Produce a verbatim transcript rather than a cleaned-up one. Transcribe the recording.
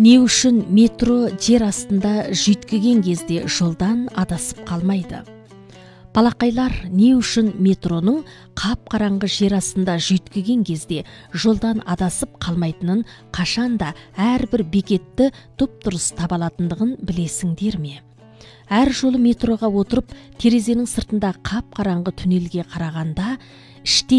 Не үшін метро жер астында жүйткіген кезде жолдан адасып қалмайды? Балақайлар, не үшін метроның қап-қараңғы жер астында жүйткіген кезде жолдан адасып қалмайтынын, қашанда әрбір бекетті тұп-дұрыс таба алатындығын білесіңдер ме? Әр жолы метроға отырып, терезенің сыртында қап-қараңғы түнелге қарағанда, іштей